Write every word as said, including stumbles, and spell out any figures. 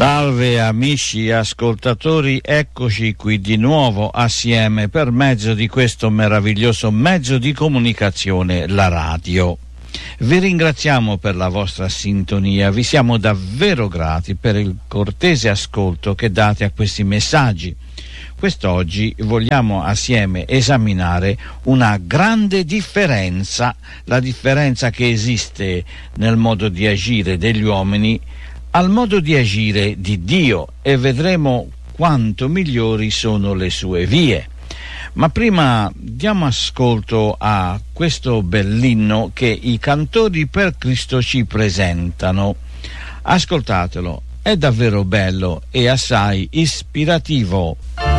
Salve amici ascoltatori, eccoci qui di nuovo assieme per mezzo di questo meraviglioso mezzo di comunicazione, la radio. Vi ringraziamo per la vostra sintonia, vi siamo davvero grati per il cortese ascolto che date a questi messaggi. Quest'oggi vogliamo assieme esaminare una grande differenza, la differenza che esiste nel modo di agire degli uomini al modo di agire di Dio, e vedremo quanto migliori sono le sue vie. Ma prima diamo ascolto a questo bell'inno che i cantori per Cristo ci presentano. Ascoltatelo, è davvero bello e assai ispirativo.